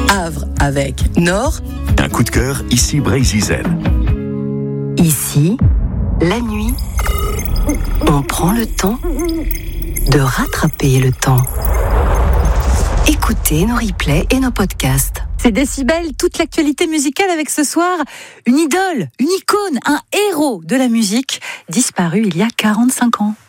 Havre avec Nord. Un coup de cœur, ici Brésil. Ici, la nuit, on prend le temps de rattraper le temps. Écoutez nos replays et nos podcasts. C'est Décibel, toute l'actualité musicale avec ce soir une idole, une icône, un héros de la musique disparu il y a 45 ans.